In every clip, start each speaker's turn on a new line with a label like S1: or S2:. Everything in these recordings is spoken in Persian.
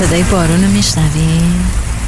S1: صدای بارون رو میشنوین؟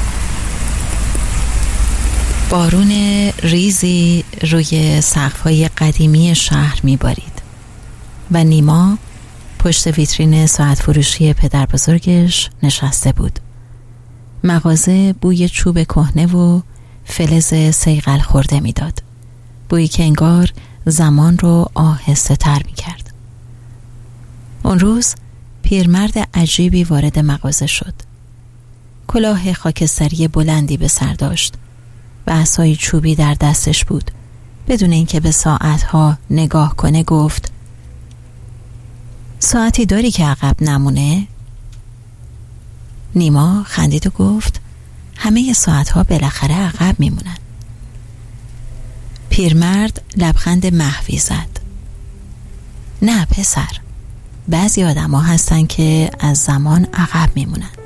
S1: بارون ریزی روی سقف‌های قدیمی شهر میبارید و نیما پشت ویترین ساعت فروشی پدر بزرگش نشسته بود. مغازه بوی چوب کهنه و فلز صیقل خورده میداد، بویی که انگار زمان رو آهسته تر میکرد. اون روز پیرمرد عجیبی وارد مغازه شد. کلاه خاکستری بلندی به سر داشت و عصای چوبی در دستش بود. بدون اینکه به ساعتها نگاه کنه گفت: ساعتی داری که عقب نمونه؟ نیما خندید و گفت: همه ساعتها بالاخره عقب میمونن. پیرمرد لبخند محوی زد. نه پسر، بعضی آدم ها هستن که از زمان عقب میمونند.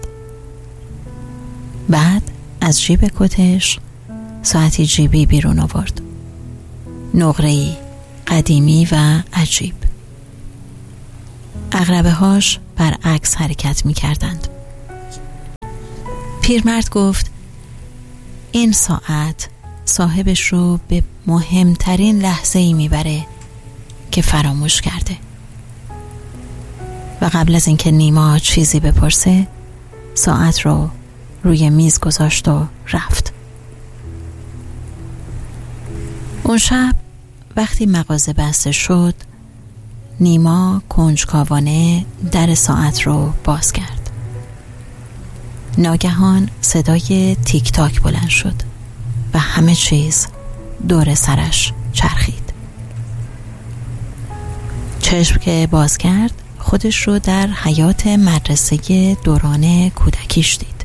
S1: بعد از جیب کتش ساعتی جیبی بیرون آورد، نقره‌ای قدیمی و عجیب. عقربه هاش برعکس حرکت میکردند. پیرمرد گفت: این ساعت صاحبش رو به مهمترین لحظه‌ای میبره که فراموش کرده. و قبل از اینکه نیما چیزی بپرسه ساعت رو روی میز گذاشت و رفت. اون شب وقتی مغازه بسته شد، نیما کنجکاوانه در ساعت رو باز کرد. ناگهان صدای تیک تاک بلند شد و همه چیز دور سرش چرخید. چشم که باز کرد خودش رو در حیاط مدرسه دوران کودکیش دید.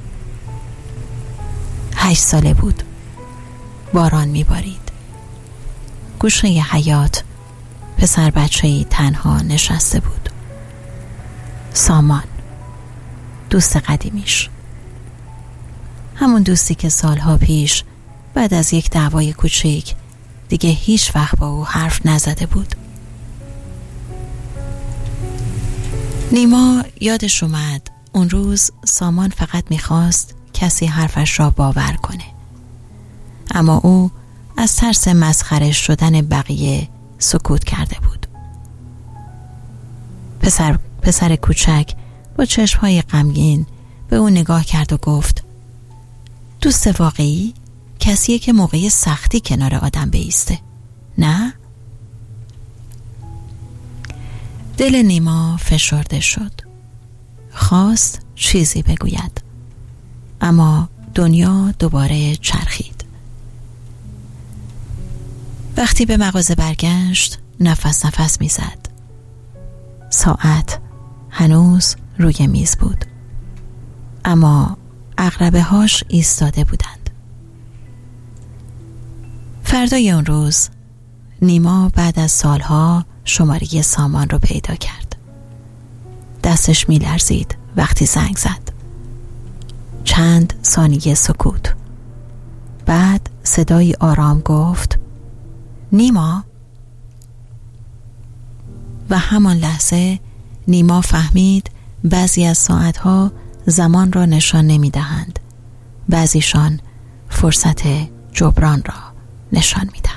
S1: 8 ساله بود. باران میبارید. گوشه حیاط پسر بچه‌ای تنها نشسته بود. سامان، دوست قدیمیش، همون دوستی که سالها پیش بعد از یک دعوای کوچیک دیگه هیچ وقت با او حرف نزده بود. نیما یادش اومد اون روز سامان فقط میخواست کسی حرفش را باور کنه، اما او از ترس مسخره شدن بقیه سکوت کرده بود. پسر کوچک با چشمهای غمگین به او نگاه کرد و گفت: دوست واقعی کسیه که موقع سختی کنار آدم بایسته، نه؟ دل نیما فشرده شد. خواست چیزی بگوید، اما دنیا دوباره چرخید. وقتی به مغازه برگشت نفس میزد. ساعت هنوز روی میز بود، اما عقربه هاش ایستاده بودند. فردای اون روز نیما بعد از سالها شماره سامان رو پیدا کرد. دستش میلرزید وقتی زنگ زد. چند ثانیه سکوت. بعد صدای آرام گفت: نیما. و همان لحظه نیما فهمید بعضی از ساعتها زمان را نشان نمیدهند، بعضیشان فرصت جبران را نشان میدهند.